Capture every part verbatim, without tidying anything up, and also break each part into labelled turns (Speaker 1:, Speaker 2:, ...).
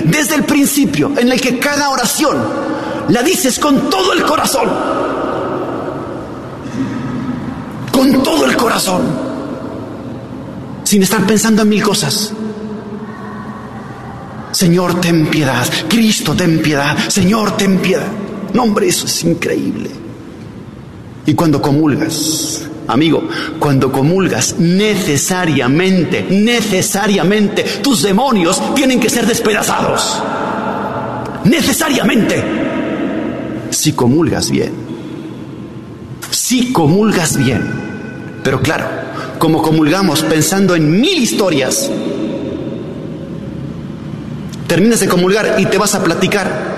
Speaker 1: desde el principio, en el que cada oración la dices con todo el corazón. Con todo el corazón. Sin estar pensando en mil cosas. Señor, ten piedad. Cristo, ten piedad. Señor, ten piedad. No, hombre, eso es increíble. Y cuando comulgas, amigo, cuando comulgas, necesariamente, necesariamente, tus demonios tienen que ser despedazados. Necesariamente. Si comulgas bien. Si comulgas bien. Pero claro, como comulgamos pensando en mil historias, terminas de comulgar y te vas a platicar.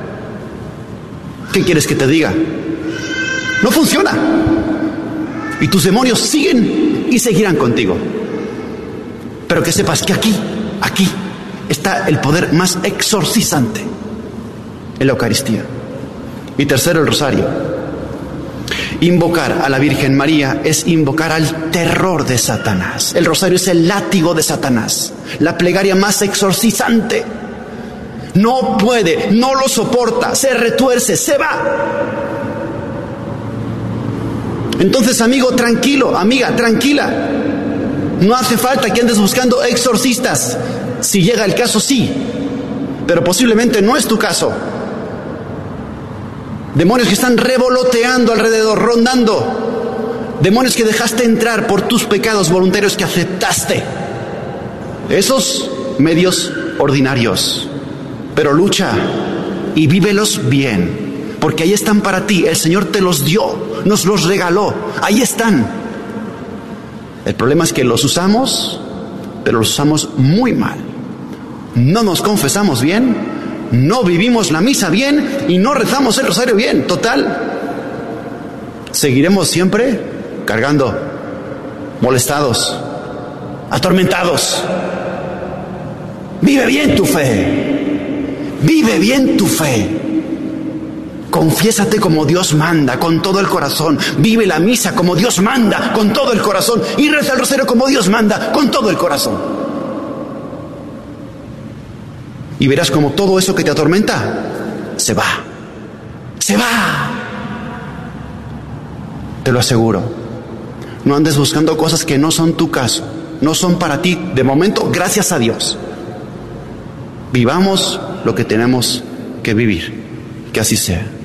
Speaker 1: ¿Qué quieres que te diga? No funciona. Y tus demonios siguen y seguirán contigo. Pero que sepas que aquí, aquí está el poder más exorcizante en la Eucaristía. Y tercero, el rosario. Invocar a la Virgen María es invocar al terror de Satanás. El rosario es el látigo de Satanás, la plegaria más exorcizante. No puede, no lo soporta, se retuerce, se va. Entonces, amigo, tranquilo, amiga, tranquila. No hace falta que andes buscando exorcistas. Si llega el caso, sí, pero posiblemente no es tu caso. Demonios que están revoloteando alrededor, rondando. Demonios que dejaste entrar por tus pecados voluntarios que aceptaste. Esos medios ordinarios. Pero lucha y vívelos bien, porque ahí están para ti. El Señor te los dio, nos los regaló. Ahí están. El problema es que los usamos, pero los usamos muy mal. No nos confesamos bien, no vivimos la misa bien y no rezamos el rosario bien. Total, seguiremos siempre cargando, molestados, atormentados. Vive bien tu fe. Vive bien tu fe. Confiésate como Dios manda, con todo el corazón. Vive la misa como Dios manda, con todo el corazón. Y reza el rosario como Dios manda, con todo el corazón. Y verás como todo eso que te atormenta se va. Se va. Te lo aseguro. No andes buscando cosas que no son tu caso. No son para ti. De momento, gracias a Dios. Vivamos lo que tenemos que vivir. Que así sea.